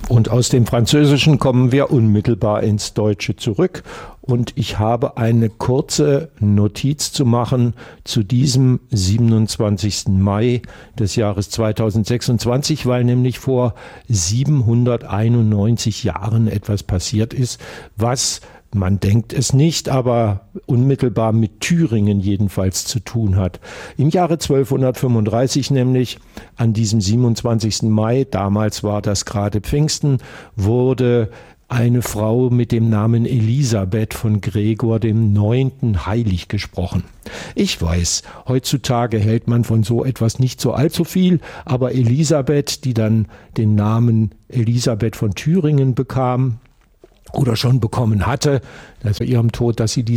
Und aus dem Französischen kommen wir unmittelbar ins Deutsche zurück. Und ich habe eine kurze Notiz zu machen zu diesem 27. Mai des Jahres 2026, weil nämlich vor 791 Jahren etwas passiert ist, was, man denkt es nicht, aber unmittelbar mit Thüringen jedenfalls zu tun hat. Im Jahre 1235 nämlich, an diesem 27. Mai, damals war das gerade Pfingsten, wurde eine Frau mit dem Namen Elisabeth von Gregor dem 9. heilig gesprochen. Ich weiß, heutzutage hält man von so etwas nicht so allzu viel, aber Elisabeth, die dann den Namen Elisabeth von Thüringen bekam oder schon bekommen hatte, also bei ihrem Tod, dass sie